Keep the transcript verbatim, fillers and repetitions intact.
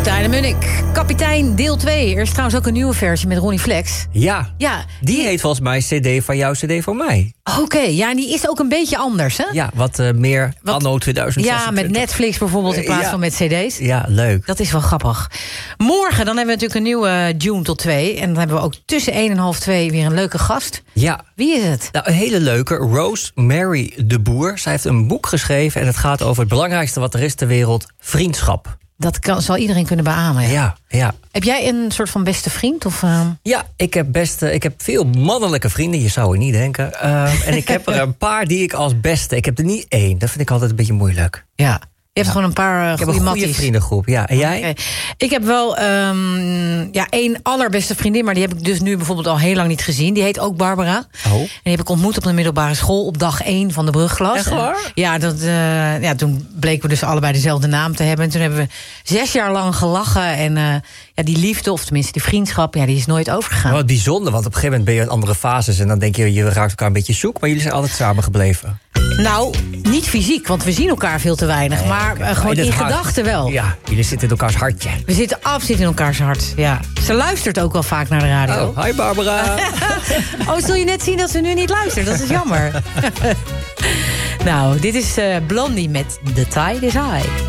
Tijden Munnik. Kapitein deel twee. Er is trouwens ook een nieuwe versie met Ronnie Flex. Ja, ja die heet volgens mij C D van jou, C D van mij. Oké, okay, ja, en die is ook een beetje anders, hè? Ja, wat uh, meer wat, anno twintig zesentwintig. Ja, met Netflix bijvoorbeeld in plaats uh, ja. van met cd's. Ja, leuk. Dat is wel grappig. Morgen dan hebben we natuurlijk een nieuwe June tot twee. En dan hebben we ook tussen één en half twee weer een leuke gast. Ja. Wie is het? Nou, een hele leuke, Rosemary de Boer. Zij heeft een boek geschreven en het gaat over het belangrijkste wat er is ter wereld, vriendschap. Dat kan, zal iedereen kunnen beamen. Ja. Ja, ja. Heb jij een soort van beste vriend? Of, uh... Ja, ik heb, best, uh, ik heb veel mannelijke vrienden. Je zou het niet denken. Uh, en ik heb er een paar die ik als beste... Ik heb er niet één. Dat vind ik altijd een beetje moeilijk. Ja. Je hebt ja. gewoon een paar uh, goede matties. Ik heb een goede vriendengroep, ja. En jij? Okay. Ik heb wel um, ja, één allerbeste vriendin... maar die heb ik dus nu bijvoorbeeld al heel lang niet gezien. Die heet ook Barbara. Oh. En die heb ik ontmoet op de middelbare school... op dag één van de brugklas. Echt waar? En, ja, dat, uh, ja, toen bleken we dus allebei dezelfde naam te hebben. En toen hebben we zes jaar lang gelachen. En uh, ja, die liefde, of tenminste die vriendschap... Ja, die is nooit overgegaan. Wat bijzonder, want op een gegeven moment ben je in andere fases... en dan denk je, je raakt elkaar een beetje zoek... maar jullie zijn altijd samen gebleven. Nou, niet fysiek, want we zien elkaar veel te weinig. Nee, maar uh, gewoon in, in gedachten wel. Ja, jullie zitten in elkaars hartje. We zitten absoluut in elkaars hart, ja. Ze luistert ook wel vaak naar de radio. Oh, hi Barbara. Oh, zul je net zien dat ze nu niet luistert? Dat is jammer. Nou, dit is uh, Blondie met The Tide is High.